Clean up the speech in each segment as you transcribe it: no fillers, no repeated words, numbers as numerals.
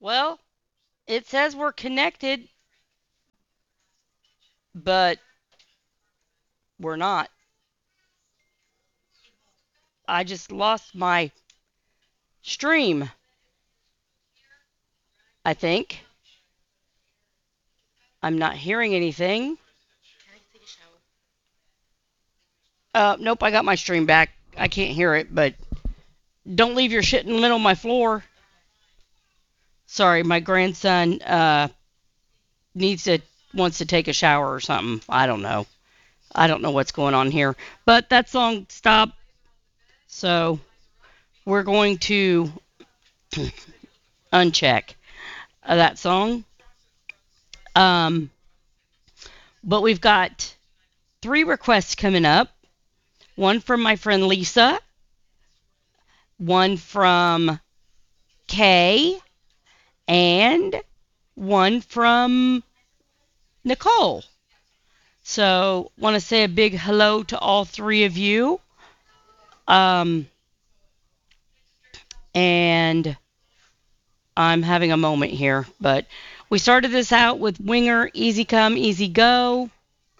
Well, it says we're connected, but we're not. I just lost my stream, I think. I'm not hearing anything. Nope, I got my stream back. I can't hear it, but don't leave your shit in the middle of my floor. Sorry, my grandson needs to wants to take a shower or something. I don't know. I don't know what's going on here. But that song stopped, so we're going to uncheck that song. Um, but we've got 3 requests coming up. One from my friend Lisa, one from Kay, and one from Nicole. So, want to say a big hello to all 3 of you. And I'm having a moment here, but we started this out with Winger, Easy Come, Easy Go.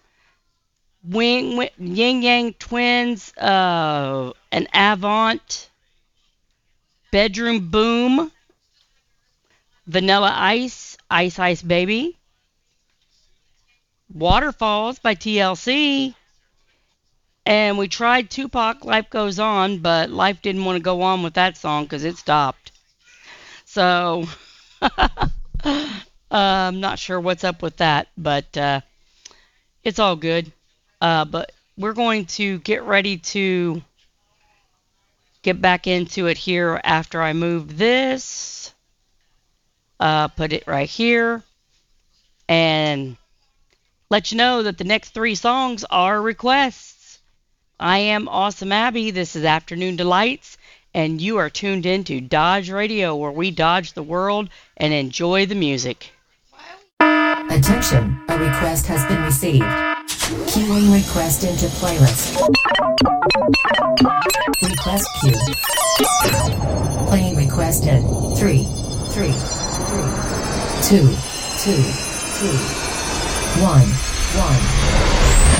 Yin Yang Twins, an Avant, Bedroom Boom, Vanilla Ice, Ice Ice Baby, Waterfalls by TLC, and we tried Tupac, Life Goes On, but Life didn't want to go on with that song because it stopped. So, I'm not sure what's up with that, but it's all good. But we're going to get ready to get back into it here after I move this. Put it right here. And let you know that the next 3 songs are requests. I am Awesome Abby. This is Afternoon Delights. And you are tuned in to Dodge Radio, where we dodge the world and enjoy the music. Attention, a request has been received. Queuing request into playlist. Request queue. Playing request in 3, 2, 2, 1, 1.